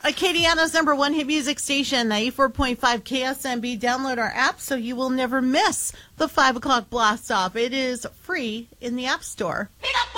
Acadiana's number one hit music station, 94.5 KSMB. Download our app so you will never miss the 5 o'clock blast off. It is free in the App Store. Pick up